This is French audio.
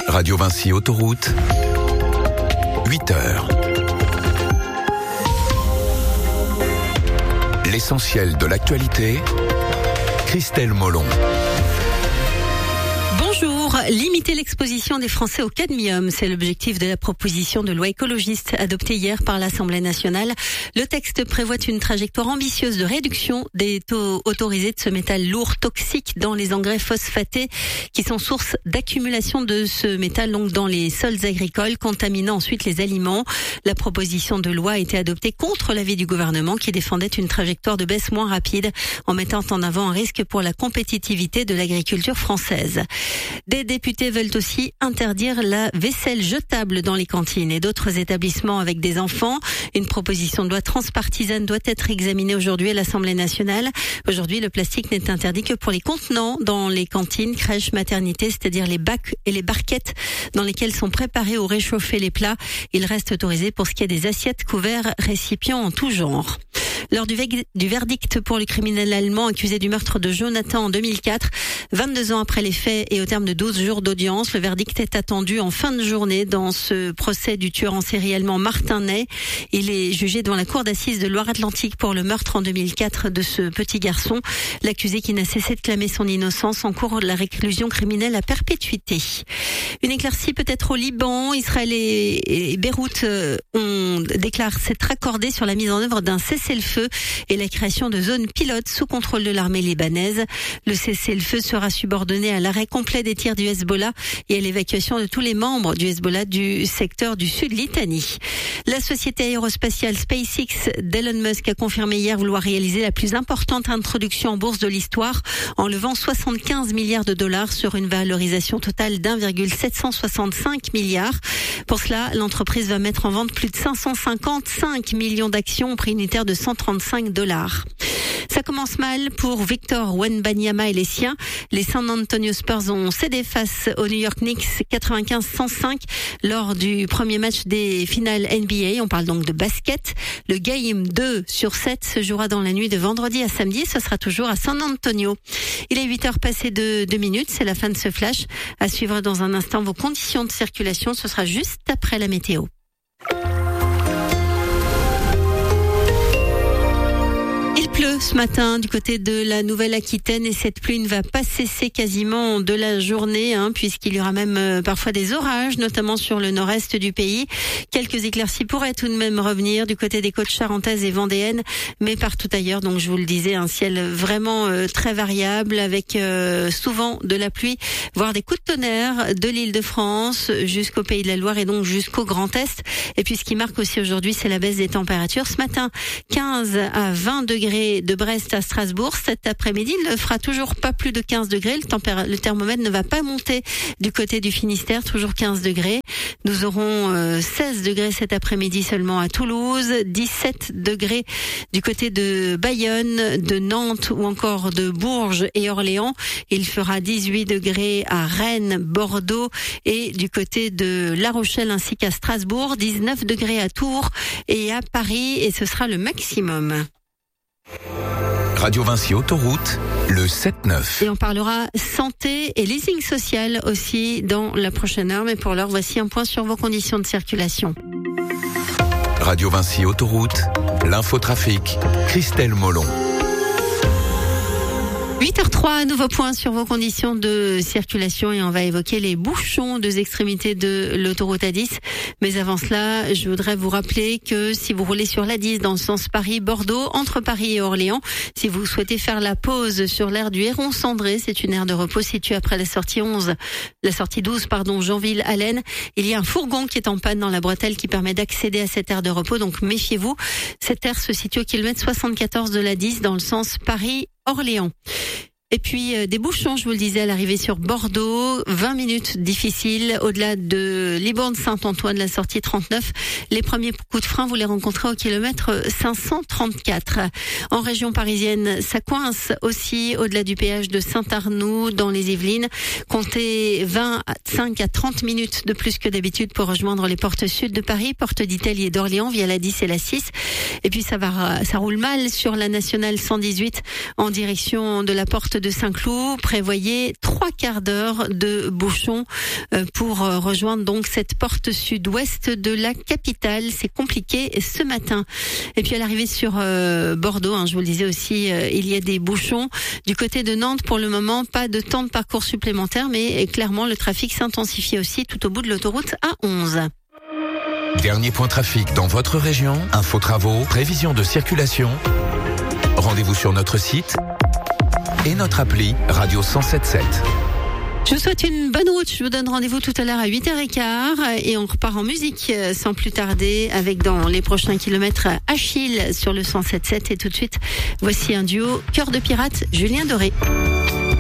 Radio Vinci Autoroute, 8h. L'essentiel de l'actualité, Christelle Molon. Bonjour, limiter l'exposition des Français au cadmium, c'est l'objectif de la proposition de loi écologiste adoptée hier par l'Assemblée nationale. Le texte prévoit une trajectoire ambitieuse de réduction des taux autorisés de ce métal lourd toxique dans les engrais phosphatés qui sont source d'accumulation de ce métal donc dans les sols agricoles, contaminant ensuite les aliments. La proposition de loi a été adoptée contre l'avis du gouvernement qui défendait une trajectoire de baisse moins rapide en mettant en avant un risque pour la compétitivité de l'agriculture française. Des députés veulent aussi interdire la vaisselle jetable dans les cantines et d'autres établissements avec des enfants. Une proposition de loi transpartisane doit être examinée aujourd'hui à l'Assemblée nationale. Aujourd'hui, le plastique n'est interdit que pour les contenants dans les cantines, crèches, maternités, c'est-à-dire les bacs et les barquettes dans lesquels sont préparés ou réchauffés les plats. Il reste autorisé pour ce qui est des assiettes, couverts, récipients en tout genre. Lors du verdict pour le criminel allemand accusé du meurtre de Jonathan en 2004, 22 ans après les faits et au terme de 12 jours d'audience, le verdict est attendu en fin de journée dans ce procès du tueur en série allemand Martin Ney. Il est jugé devant la cour d'assises de Loire-Atlantique pour le meurtre en 2004 de ce petit garçon. L'accusé qui n'a cessé de clamer son innocence encourt la réclusion criminelle à perpétuité. Une éclaircie peut-être au Liban. Israël et Beyrouth déclarent s'être accordés sur la mise en œuvre d'un cessez-le-feu et la création de zones pilotes sous contrôle de l'armée libanaise. Le cessez-le-feu sera subordonné à l'arrêt complet des tirs du Hezbollah et à l'évacuation de tous les membres du Hezbollah du secteur du sud Litanie. La société aérospatiale SpaceX d'Elon Musk a confirmé hier vouloir réaliser la plus importante introduction en bourse de l'histoire en levant 75 milliards de dollars sur une valorisation totale d'1,765 milliards. Pour cela, l'entreprise va mettre en vente plus de 555 millions d'actions au prix unitaire de $135. Ça commence mal pour Victor Wembanyama et les siens. Les San Antonio Spurs ont cédé face aux New York Knicks 95-105 lors du premier match des finales NBA. On parle donc de basket. Le Game 2/7 se jouera dans la nuit de vendredi à samedi. Ce sera toujours à San Antonio. Il est 8h passé de 2 minutes. C'est la fin de ce flash. À suivre dans un instant vos conditions de circulation. Ce sera juste après la météo. Il pleut ce matin du côté de la Nouvelle-Aquitaine et cette pluie ne va pas cesser quasiment de la journée puisqu'il y aura même parfois des orages, notamment sur le nord-est du pays. Quelques éclaircies pourraient tout de même revenir du côté des côtes charentaises et vendéennes, mais partout ailleurs. Donc je vous le disais, un ciel vraiment très variable avec souvent de la pluie, voire des coups de tonnerre de l'Île-de-France jusqu'au Pays de la Loire et donc jusqu'au Grand Est. Et puis ce qui marque aussi aujourd'hui, c'est la baisse des températures. Ce matin, 15 à 20 degrés de Brest à Strasbourg. Cet après-midi, il ne fera toujours pas plus de 15 degrés. Le thermomètre ne va pas monter du côté du Finistère, toujours 15 degrés. Nous aurons 16 degrés cet après-midi seulement à Toulouse, 17 degrés du côté de Bayonne, de Nantes ou encore de Bourges et Orléans. Il fera 18 degrés à Rennes, Bordeaux et du côté de La Rochelle ainsi qu'à Strasbourg, 19 degrés à Tours et à Paris et ce sera le maximum. Radio Vinci Autoroute, le 7-9. Et on parlera santé et leasing social aussi dans la prochaine heure. Mais pour l'heure, voici un point sur vos conditions de circulation. Radio Vinci Autoroute, l'infotrafic, Christelle Molon. 8h03, nouveau point sur vos conditions de circulation et on va évoquer les bouchons deux extrémités de l'autoroute A10. Mais avant cela, je voudrais vous rappeler que si vous roulez sur l'A10 dans le sens Paris-Bordeaux, entre Paris et Orléans, si vous souhaitez faire la pause sur l'aire du Héron Cendré, c'est une aire de repos située après la sortie 12, Janville-Allen, il y a un fourgon qui est en panne dans la bretelle qui permet d'accéder à cette aire de repos, donc méfiez-vous. Cette aire se situe au kilomètre 74 de l'A10 dans le sens Paris-Orléans. Et puis des bouchons, je vous le disais, à l'arrivée sur Bordeaux, 20 minutes difficiles au-delà de Libourne-Saint-Antoine, la sortie 39. Les premiers coups de frein, vous les rencontrez au kilomètre 534. En région parisienne, ça coince aussi au-delà du péage de Saint-Arnoux dans les Yvelines. Comptez 25 à 30 minutes de plus que d'habitude pour rejoindre les portes sud de Paris, porte d'Italie et d'Orléans via la 10 et la 6. Et puis ça roule mal sur la nationale 118 en direction de la porte porte de Saint-Cloud, prévoyez 3 quarts d'heure de bouchon pour rejoindre donc cette porte sud-ouest de la capitale. C'est compliqué ce matin. Et puis à l'arrivée sur Bordeaux, je vous le disais aussi, il y a des bouchons. Du côté de Nantes, pour le moment, pas de temps de parcours supplémentaire, mais clairement le trafic s'intensifie aussi tout au bout de l'autoroute A11. Dernier point trafic dans votre région, info travaux, prévision de circulation. Rendez-vous sur notre site et notre appli Radio 107.7. Je vous souhaite une bonne route. Je vous donne rendez-vous tout à l'heure à 8h15 et on repart en musique sans plus tarder avec dans les prochains kilomètres Achille sur le 107.7 et tout de suite, voici un duo Cœur de pirate, Julien Doré.